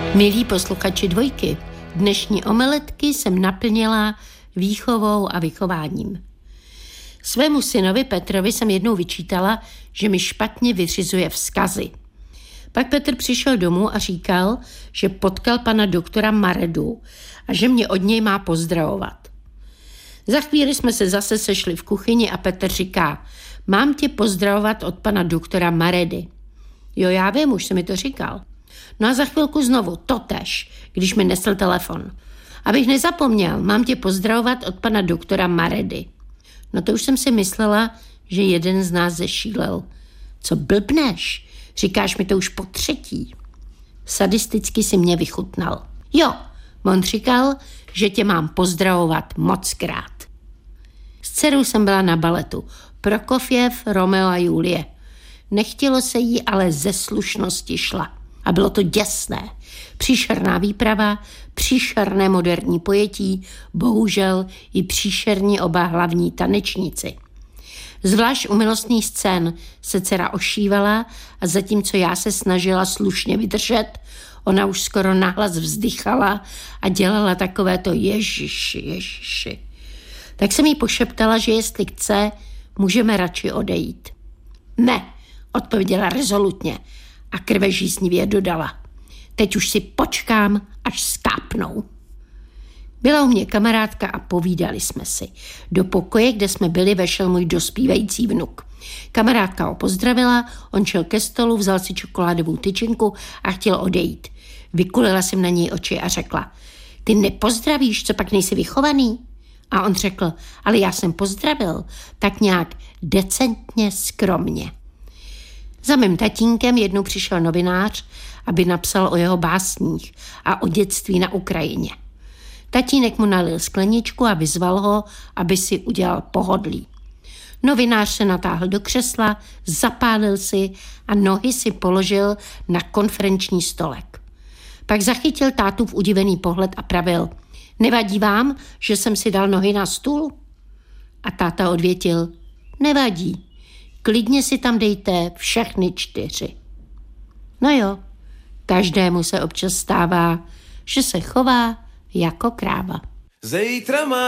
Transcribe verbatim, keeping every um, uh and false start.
Milí posluchači Dvojky, dnešní omeletky jsem naplnila výchovou a vychováním. Svému synovi Petrovi jsem jednou vyčítala, že mi špatně vyřizuje vzkazy. Pak Petr přišel domů a říkal, že potkal pana doktora Maredu a že mě od něj má pozdravovat. Za chvíli jsme se zase sešli v kuchyni a Petr říká, mám tě pozdravovat od pana doktora Maredy. Jo, já vím, už se mi to říkal. No a za chvilku znovu totéž, když mi nesl telefon. Abych nezapomněl, mám tě pozdravovat od pana doktora Maredy. No to už jsem si myslela, že jeden z nás zešílel. Co blbneš? Říkáš mi to už po třetí. Sadisticky si mě vychutnal. Jo, on říkal, že tě mám pozdravovat mockrát. S dcerou jsem byla na baletu. Prokofjev, Romeo a Julie. Nechtělo se jí, ale ze slušnosti šla. A bylo to děsné. Příšerná výprava, příšerné moderní pojetí, bohužel i příšerní oba hlavní tanečníci. Zvlášť u milostných scén se dcera ošívala a zatímco já se snažila slušně vydržet, ona už skoro nahlas vzdychala a dělala takovéto ježiši, ježiši. Tak jsem jí pošeptala, že jestli chce, můžeme radši odejít. Ne, odpověděla rezolutně a krvežíznivě dodala. Teď už si počkám, až skápnou. Byla u mě kamarádka a povídali jsme si. Do pokoje, kde jsme byli, vešel můj dospívající vnuk. Kamarádka ho pozdravila, on šel ke stolu, vzal si čokoládovou tyčinku a chtěl odejít. Vykulila jsem na něj oči a řekla, ty nepozdravíš, co pak nejsi vychovaný? A on řekl, ale já jsem pozdravil, tak nějak decentně, skromně. Za mým tatínkem jednou přišel novinář, aby napsal o jeho básních a o dětství na Ukrajině. Tatínek mu nalil skleničku a vyzval ho, aby si udělal pohodlí. Novinář se natáhl do křesla, zapálil si a nohy si položil na konferenční stolek. Pak zachytil tátův udivený pohled a pravil, nevadí vám, že jsem si dal nohy na stůl? A táta odvětil, nevadí, klidně si tam dejte všechny čtyři. No jo, každému se občas stává, že se chová jako kráva. Zítra má